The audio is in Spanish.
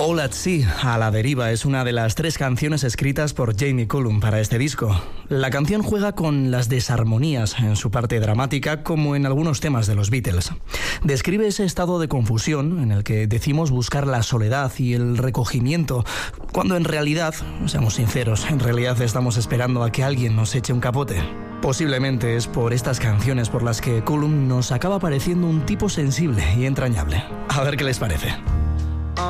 All at Sea, a la deriva, es una de las 3 canciones escritas por Jamie Cullum para este disco. La canción juega con las desarmonías en su parte dramática, como en algunos temas de los Beatles. Describe ese estado de confusión en el que decimos buscar la soledad y el recogimiento, cuando en realidad, seamos sinceros, en realidad estamos esperando a que alguien nos eche un capote. Posiblemente es por estas canciones por las que Cullum nos acaba pareciendo un tipo sensible y entrañable. A ver qué les parece.